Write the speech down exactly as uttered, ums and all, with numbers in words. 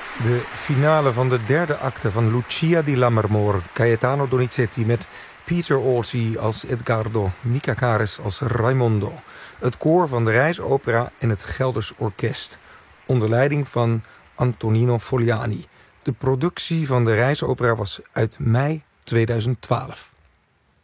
De finale van de derde acte van Lucia di Lammermoor, Gaetano Donizetti met Peter Orsi als Edgardo, Mika Kares als Raimondo. Het koor van de Reisopera en het Gelders Orkest, onder leiding van Antonino Fogliani. De productie van de Reisopera was uit mei tweeduizend twaalf.